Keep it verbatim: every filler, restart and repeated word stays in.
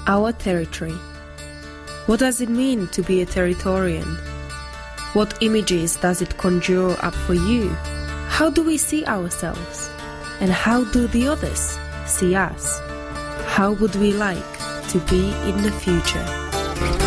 Our territory. What does it mean to be a Territorian? What images does it conjure up for you? How do we see ourselves? And how do the others see us? How would we like to be in the future?